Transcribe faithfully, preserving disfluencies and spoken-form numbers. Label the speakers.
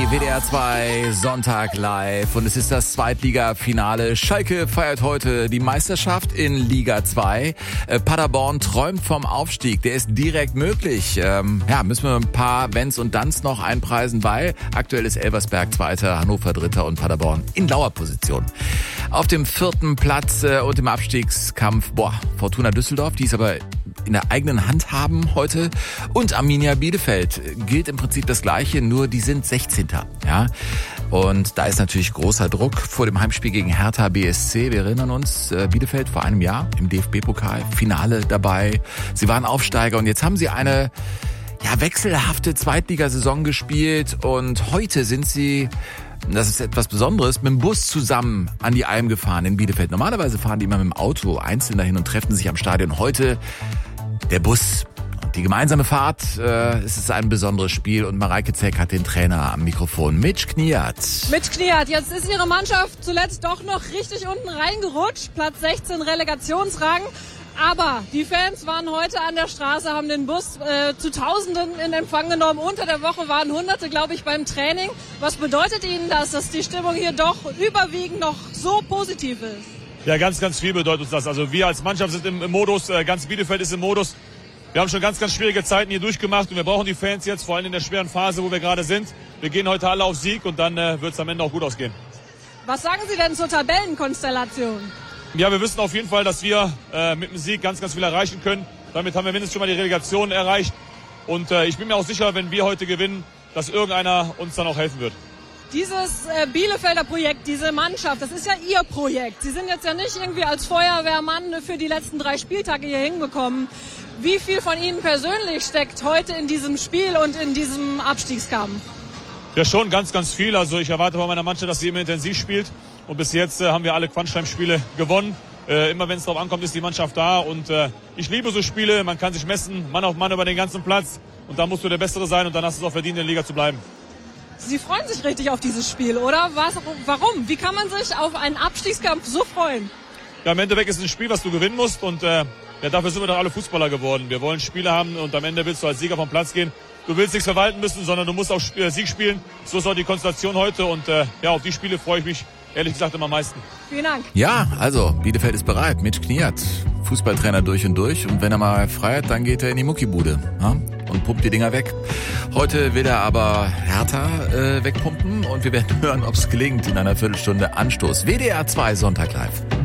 Speaker 1: W D R zwei Sonntag live und es ist das Zweitliga-Finale. Schalke feiert heute die Meisterschaft in Liga zwei. Äh, Paderborn träumt vom Aufstieg, der ist direkt möglich. Ähm, ja, müssen wir ein paar Wenns und Danns noch einpreisen, weil aktuell ist Elversberg Zweiter, Hannover Dritter und Paderborn in Lauerposition. Auf dem vierten Platz äh, und im Abstiegskampf, boah, Fortuna Düsseldorf, die ist aber in der eigenen Hand haben heute, und Arminia Bielefeld gilt im Prinzip das Gleiche, nur die sind sechzehnter Ja, und da ist natürlich großer Druck vor dem Heimspiel gegen Hertha B S C. Wir erinnern uns, Bielefeld vor einem Jahr im D F B-Pokal Finale dabei. Sie waren Aufsteiger und jetzt haben sie eine ja wechselhafte Zweitligasaison gespielt und heute sind sie, das ist etwas Besonderes, mit dem Bus zusammen an die Alm gefahren in Bielefeld. Normalerweise fahren die immer mit dem Auto einzeln dahin und treffen sich am Stadion. Heute der Bus. Und die gemeinsame Fahrt, äh, es ist ein besonderes Spiel und Mareike Zeck hat den Trainer am Mikrofon. Mitch Kniat.
Speaker 2: Mitch Kniat, jetzt ist ihre Mannschaft zuletzt doch noch richtig unten reingerutscht. Platz sechzehn Relegationsrang. Aber die Fans waren heute an der Straße, haben den Bus äh, zu Tausenden in Empfang genommen. Unter der Woche waren Hunderte, glaube ich, beim Training. Was bedeutet Ihnen das, dass die Stimmung hier doch überwiegend noch so positiv ist?
Speaker 3: Ja, ganz, ganz viel bedeutet uns das. Also wir als Mannschaft sind im, im Modus, äh, ganz Bielefeld ist im Modus. Wir haben schon ganz, ganz schwierige Zeiten hier durchgemacht und wir brauchen die Fans jetzt, vor allem in der schweren Phase, wo wir gerade sind. Wir gehen heute alle auf Sieg und dann äh, wird es am Ende auch gut ausgehen. Was sagen Sie denn zur Tabellenkonstellation? Ja, wir wissen auf jeden Fall, dass wir äh, mit dem Sieg ganz, ganz viel erreichen können. Damit haben wir mindestens schon mal die Relegation erreicht. Und äh, ich bin mir auch sicher, wenn wir heute gewinnen, dass irgendeiner uns dann auch helfen wird. Dieses äh, Bielefelder Projekt, diese Mannschaft, das ist ja Ihr Projekt. Sie sind jetzt ja nicht irgendwie als Feuerwehrmann für die letzten drei Spieltage hier hingekommen. Wie viel von Ihnen persönlich steckt heute in diesem Spiel und in diesem Abstiegskampf? Ja, schon ganz, ganz viel. Also ich erwarte von meiner Mannschaft, dass sie immer intensiv spielt. Und bis jetzt äh, haben wir alle Quantstein-Spiele gewonnen. Äh, immer wenn es darauf ankommt, ist die Mannschaft da. Und äh, ich liebe so Spiele. Man kann sich messen, Mann auf Mann über den ganzen Platz. Und da musst du der Bessere sein und dann hast du es auch verdient, in der Liga zu bleiben. Sie freuen sich richtig auf dieses Spiel, oder? Was, warum? Wie kann man sich auf einen Abstiegskampf so freuen? Ja, im Endeffekt ist es ein Spiel, was du gewinnen musst. Und äh, ja, dafür sind wir doch alle Fußballer geworden. Wir wollen Spiele haben und am Ende willst du als Sieger vom Platz gehen. Du willst nichts verwalten müssen, sondern du musst auch Sieg spielen. So ist auch die Konstellation heute. Und äh, ja, auf die Spiele freue ich mich ehrlich gesagt immer am meisten. Vielen Dank.
Speaker 1: Ja, also Bielefeld ist bereit. Mitch Kniat, Fußballtrainer durch und durch. Und wenn er mal frei hat, dann geht er in die Muckibude, ja? Und pumpt die Dinger weg. Heute will er aber Hertha äh, wegpumpen und wir werden hören, ob es gelingt in einer Viertelstunde Anstoß. W D R zwei Sonntag live.